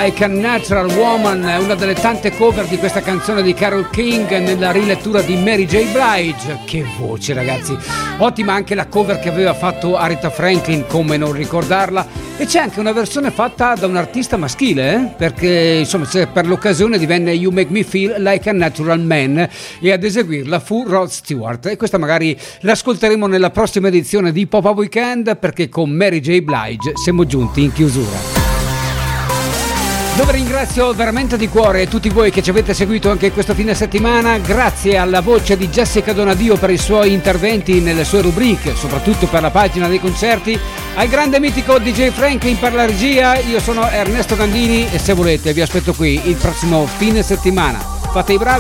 Like a Natural Woman, una delle tante cover di questa canzone di Carole King nella rilettura di Mary J. Blige. Che voce, ragazzi, ottima anche la cover che aveva fatto Aretha Franklin, come non ricordarla. E c'è anche una versione fatta da un artista maschile, perché insomma per l'occasione divenne You Make Me Feel Like a Natural Man, e ad eseguirla fu Rod Stewart. E questa magari l'ascolteremo nella prossima edizione di Pop-Up Weekend, perché con Mary J. Blige siamo giunti in chiusura, dove ringrazio veramente di cuore tutti voi che ci avete seguito anche questo fine settimana. Grazie alla voce di Jessica Donadio per i suoi interventi nelle sue rubriche, soprattutto per la pagina dei concerti, al grande mitico DJ Franklin per la regia. Io sono Ernesto Gandini e se volete vi aspetto qui il prossimo fine settimana. Fate i bravi.